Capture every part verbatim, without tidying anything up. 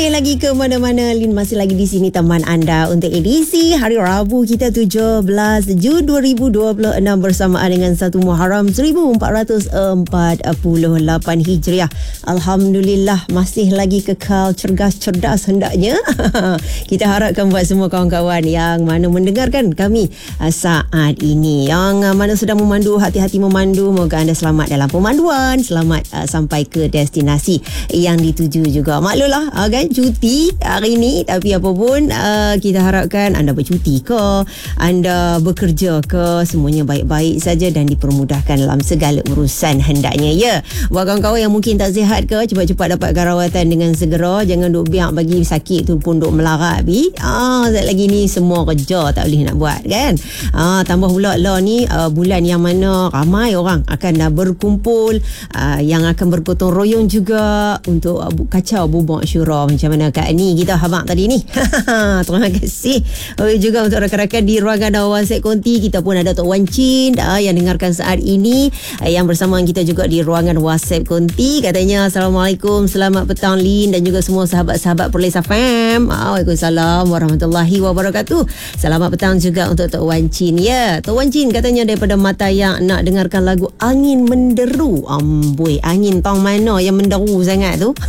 boleh lagi ke mana-mana. Lin masih lagi di sini teman anda untuk edisi hari Rabu kita tujuh belas Jun dua ribu dua puluh enam bersamaan dengan satu Muharram seribu empat ratus empat puluh lapan Hijriah. Alhamdulillah masih lagi kekal cergas-cerdas hendaknya. Kita harapkan buat semua kawan-kawan yang mana mendengarkan kami saat ini, yang mana sedang memandu, hati-hati memandu. Moga anda selamat dalam pemanduan, selamat uh, sampai ke destinasi yang dituju juga. Maklumlah uh, kan cuti hari ini, tapi apa pun uh, kita harapkan anda bercuti ke, anda bekerja ke, semuanya baik-baik saja dan dipermudahkan dalam segala urusan hendaknya ya. Buat kawan-kawan yang mungkin tak sihat ke, cepat-cepat dapatkan rawatan dengan segera. Jangan duk biar bagi sakit tu pun duk melarat bi. Ah, sekejap lagi ni semua kerja tak boleh nak buat kan. Ah, tambah pula lah ni uh, bulan yang mana ramai orang akan uh, berkumpul, uh, yang akan bergotong royong juga untuk uh, kacau bubuk syura macam mana Kak Ni kita habaq tadi ni. Terima kasih oh, juga untuk rakan-rakan di ruangan WhatsApp konti. Kita pun ada Tok Wan Chin uh, yang dengarkan saat ini, uh, yang bersama kita juga di ruangan WhatsApp konti. Katanya Assalamualaikum, selamat petang Lin dan juga semua sahabat-sahabat Perlis F M. uh, Waalaikumsalam warahmatullahi wabarakatuh. Selamat petang juga untuk Tok Wan Chin ya. Tok Wan Chin katanya daripada mata yang nak dengarkan lagu Angin Menderu. Amboi, angin tong mana yang menderu sangat tu.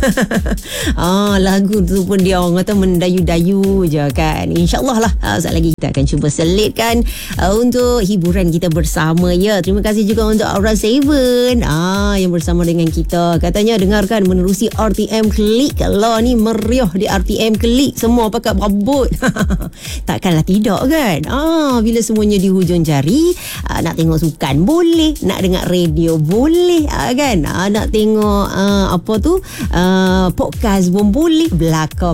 ah, lagu tu pun dia orang kata mendayu-dayu je kan. InsyaAllah lah uh, sekejap lagi kita akan cuba selitkan uh, untuk hiburan kita bersama ya. Terima kasih juga untuk Aura Seven ah, yang bersama dengan kita. Katanya dengarkan menerusi R T M Klik. Kalau ni meriah di R T M Klik, semua pakat berabut. Takkanlah tidak kan. Ah, bila semuanya di hujung jari, ah, nak tengok sukan boleh, nak dengar radio boleh, ah, kan. Ah, nak tengok ah, apa tu ah, podcast pun boleh, belakang